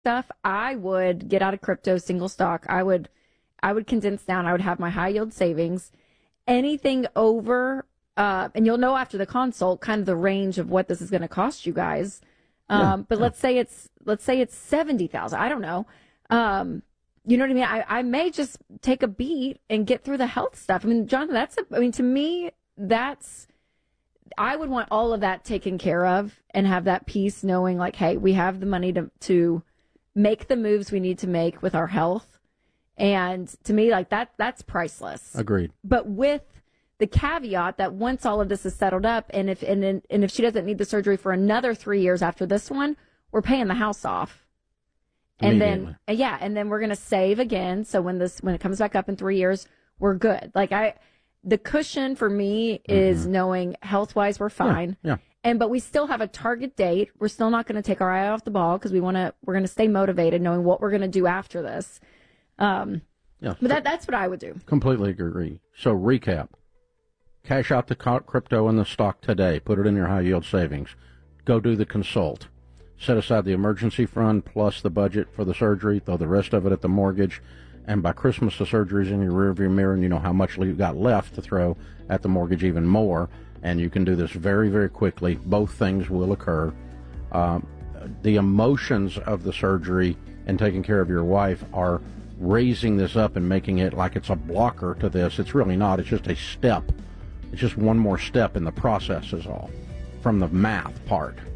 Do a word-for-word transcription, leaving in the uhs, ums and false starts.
stuff, I would get out of crypto single stock. I would, I would condense down. I would have my high yield savings. Anything over, uh, and you'll know after the consult kind of the range of what this is going to cost you guys. Um, Yeah, but yeah. let's say it's let's say it's seventy thousand. I don't know. Um, you know what I mean? I, I may just take a beat and get through the health stuff. I mean, Jonathan, that's a, I mean, to me, that's. I would want all of that taken care of and have that peace knowing like, hey, we have the money to, to make the moves we need to make with our health. And to me, like that, that's priceless. Agreed. But with the caveat that once all of this is settled up and if, and, and if she doesn't need the surgery for another three years after this one, we're paying the house off. And then, yeah, and then we're going to save again. So when this, when it comes back up in three years, we're good. Like I, the cushion for me is mm-hmm. knowing health-wise we're fine. Yeah, yeah. And but we still have a target date. We're still not going to take our eye off the ball because we want to. We're going to stay motivated, knowing what we're going to do after this. Um, yeah, but that that's what I would do. Completely agree. So recap: cash out the crypto and the stock today. Put it in your high-yield savings. Go do the consult. Set aside the emergency fund plus the budget for the surgery. Throw the rest of it at the mortgage. And by Christmas, the surgery's in your rearview mirror, and you know how much you've got left to throw at the mortgage even more. And you can do this very, very quickly. Both things will occur. Um, the emotions of the surgery and taking care of your wife are raising this up and making it like it's a blocker to this. It's really not. It's just a step. It's just one more step in the process is all, from the math part.